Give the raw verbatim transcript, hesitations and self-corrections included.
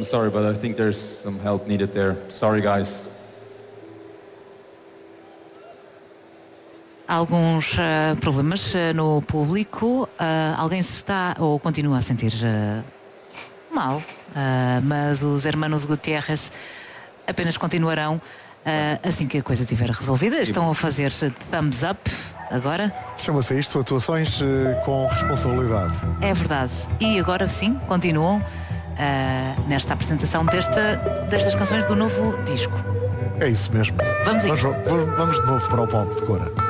sorry, but I think there's some help needed there. Sorry, guys. Há alguns uh, problemas uh, no público. Uh, alguém se está ou continua a sentir uh, mal, uh, mas os hermanos Gutierrez apenas continuarão uh, assim que a coisa estiver resolvida. Estão a fazer thumbs up agora. Chama-se isto atuações uh, com responsabilidade. É verdade. E agora sim, continuam uh, nesta apresentação desta, destas canções do novo disco. É isso mesmo. Vamos a vamos, isto. vamos, vamos de novo para o palco de Cora.